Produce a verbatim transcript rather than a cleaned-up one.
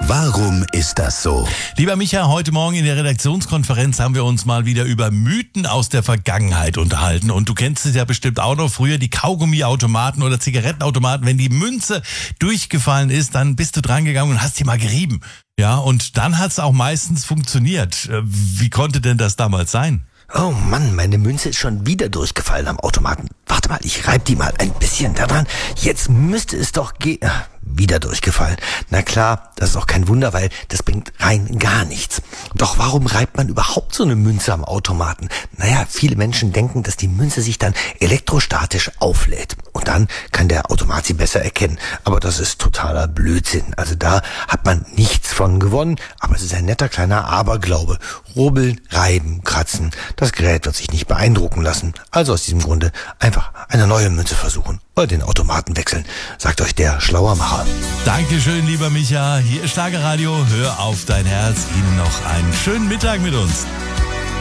Warum ist das so? Lieber Micha, heute Morgen in der Redaktionskonferenz haben wir uns mal wieder über Mythen aus der Vergangenheit unterhalten. Und du kennst es ja bestimmt auch noch früher, die Kaugummiautomaten oder Zigarettenautomaten. Wenn die Münze durchgefallen ist, dann bist du dran gegangen und hast die mal gerieben. Ja, und dann hat es auch meistens funktioniert. Wie konnte denn das damals sein? Oh Mann, meine Münze ist schon wieder durchgefallen am Automaten. Warte mal, ich reib die mal ein bisschen daran. Jetzt müsste es doch gehen. Wieder durchgefallen. Na klar, das ist auch kein Wunder, weil das bringt rein gar nichts. Doch warum reibt man überhaupt so eine Münze am Automaten? Naja, viele Menschen denken, dass die Münze sich dann elektrostatisch auflädt. Und dann kann der Automat sie besser erkennen. Aber das ist totaler Blödsinn. Also da hat man nichts von gewonnen. Aber es ist ein netter kleiner Aberglaube. Rubbeln, reiben, kratzen. Das Gerät wird sich nicht beeindrucken lassen. Also aus diesem Grunde einfach eine neue Münze versuchen. Oder den Automaten wechseln, sagt euch der Schlauermacher. Dankeschön, lieber Micha. Hier ist Schlagerradio. Hör auf dein Herz. Ihnen noch einen schönen Mittag mit uns.